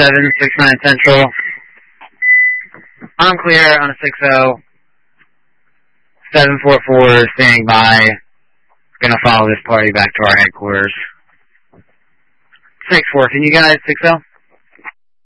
769 Central. I'm clear on a 6-0. 744 staying by. Gonna follow this party back to our headquarters. 6-4, can you guys 6-0?